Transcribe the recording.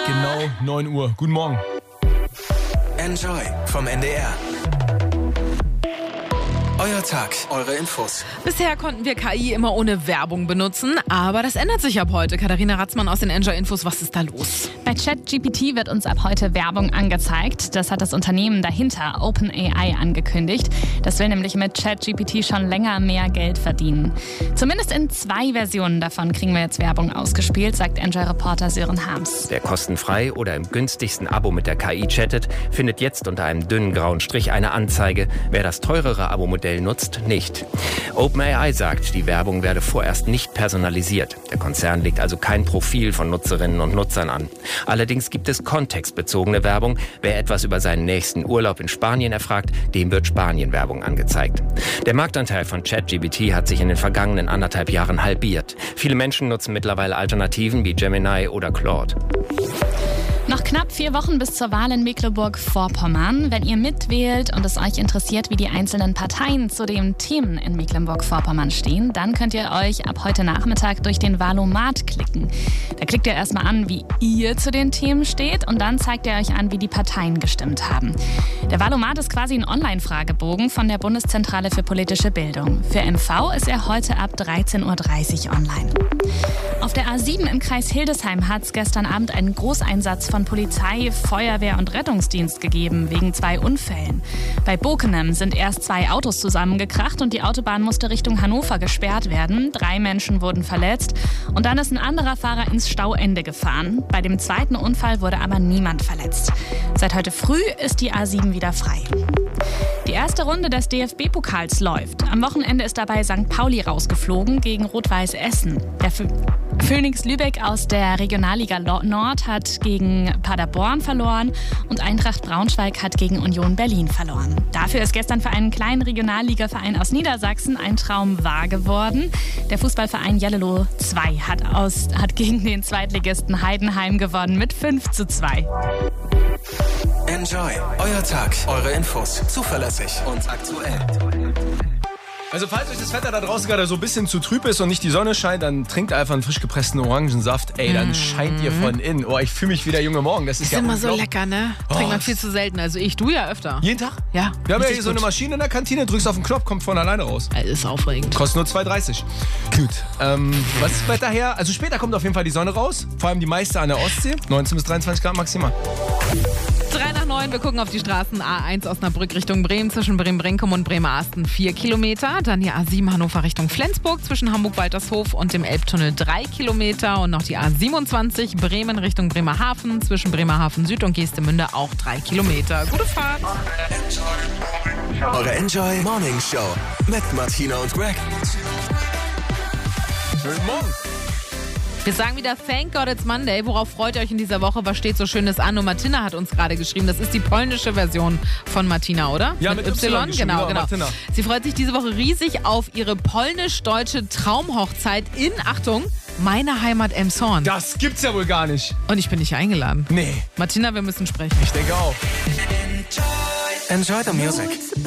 Genau 9 Uhr. Guten Morgen. Enjoy vom NDR. Euer Tag, eure Infos. Bisher konnten wir KI immer ohne Werbung benutzen, aber das ändert sich ab heute. Katharina Ratzmann aus den Enjoy-Infos, was ist da los? Bei ChatGPT wird uns ab heute Werbung angezeigt. Das hat das Unternehmen dahinter, OpenAI, angekündigt. Das will nämlich mit ChatGPT schon länger mehr Geld verdienen. Zumindest in 2 Versionen davon kriegen wir jetzt Werbung ausgespielt, sagt Enjoy-Reporter Sören Harms. Wer kostenfrei oder im günstigsten Abo mit der KI chattet, findet jetzt unter einem dünnen grauen Strich eine Anzeige. Wer das teurere Abo-Modell nutzt, nicht. OpenAI sagt, die Werbung werde vorerst nicht personalisiert. Der Konzern legt also kein Profil von Nutzerinnen und Nutzern an. Allerdings gibt es kontextbezogene Werbung. Wer etwas über seinen nächsten Urlaub in Spanien erfragt, dem wird Spanien-Werbung angezeigt. Der Marktanteil von ChatGPT hat sich in den vergangenen 1,5 Jahren halbiert. Viele Menschen nutzen mittlerweile Alternativen wie Gemini oder Claude. Noch knapp 4 Wochen bis zur Wahl in Mecklenburg-Vorpommern. Wenn ihr mitwählt und es euch interessiert, wie die einzelnen Parteien zu den Themen in Mecklenburg-Vorpommern stehen, dann könnt ihr euch ab heute Nachmittag durch den Wahlomat klicken. Da klickt ihr erstmal an, wie ihr zu den Themen steht und dann zeigt er euch an, wie die Parteien gestimmt haben. Der Wahlomat ist quasi ein Online-Fragebogen von der Bundeszentrale für politische Bildung. Für MV ist er heute ab 13.30 Uhr online. Auf der A7 im Kreis Hildesheim hat es gestern Abend einen Großeinsatz von Polizei, Feuerwehr und Rettungsdienst gegeben, wegen 2 Unfällen. Bei Bokenem sind erst 2 Autos zusammengekracht und die Autobahn musste Richtung Hannover gesperrt werden. 3 Menschen wurden verletzt und dann ist ein anderer Fahrer ins Stauende gefahren. Bei dem zweiten Unfall wurde aber niemand verletzt. Seit heute früh ist die A7 wieder frei. Die erste Runde des DFB-Pokals läuft. Am Wochenende ist dabei St. Pauli rausgeflogen gegen Rot-Weiß Essen. Der Phoenix Lübeck aus der Regionalliga Nord hat gegen Paderborn verloren und Eintracht Braunschweig hat gegen Union Berlin verloren. Dafür ist gestern für einen kleinen Regionalligaverein aus Niedersachsen ein Traum wahr geworden. Der Fußballverein Jallelow 2 hat gegen den Zweitligisten Heidenheim gewonnen mit 5:2. Enjoy, euer Tag, eure Infos. Zuverlässig und aktuell. Also falls euch das Wetter da draußen gerade so ein bisschen zu trüb ist und nicht die Sonne scheint, dann trinkt einfach einen frisch gepressten Orangensaft. Ey, dann scheint ihr von innen. Oh, ich fühle mich wie der junge Morgen. Das ist ja immer so lecker, ne? Trinkt man viel zu selten. Also du ja öfter. Jeden Tag? Ja. Wir haben ja hier so eine Maschine in der Kantine, drückst auf den Knopf, kommt von alleine raus. Das ist aufregend. Kostet nur 2,30. Gut. Was ist das Wetter her? Also später kommt auf jeden Fall die Sonne raus. Vor allem die meiste an der Ostsee. 19 bis 23 Grad maximal. 3 nach 9, wir gucken auf die Straßen. A1 Osnabrück Richtung Bremen, zwischen Bremen-Brinkum und Bremerhaven 4 Kilometer. Dann die A7 Hannover Richtung Flensburg, zwischen Hamburg-Waltershof und dem Elbtunnel 3 Kilometer. Und noch die A27 Bremen Richtung Bremerhaven, zwischen Bremerhaven Süd und Geestemünde auch 3 Kilometer. Gute Fahrt! Eure Enjoy Morning Show mit Martina und Greg. Guten Morgen. Wir sagen wieder Thank God It's Monday. Worauf freut ihr euch in dieser Woche? Was steht so Schönes an? Und Martina hat uns gerade geschrieben, das ist die polnische Version von Martina, oder? Ja, mit Y. Genau. Martina. Sie freut sich diese Woche riesig auf ihre polnisch-deutsche Traumhochzeit in, Achtung, meiner Heimat Elmshorn. Das gibt's ja wohl gar nicht. Und ich bin nicht eingeladen. Nee. Martina, wir müssen sprechen. Ich denke auch. Enjoy the music.